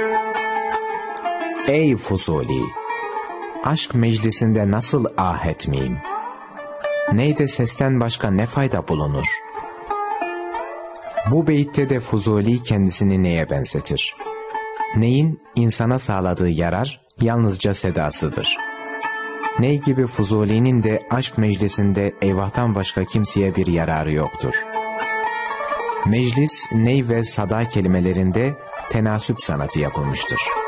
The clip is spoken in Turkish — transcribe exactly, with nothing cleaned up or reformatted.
Ey Fuzuli! Aşk meclisinde nasıl ah etmeyeyim? Neyde sesten başka ne fayda bulunur? Bu beytte de Fuzuli kendisini neye benzetir? Neyin insana sağladığı yarar yalnızca sedasıdır. Ney gibi Fuzuli'nin de aşk meclisinde eyvahtan başka kimseye bir yararı yoktur. Meclis, ney ve sada kelimelerinde tenasüp sanatı yapılmıştır.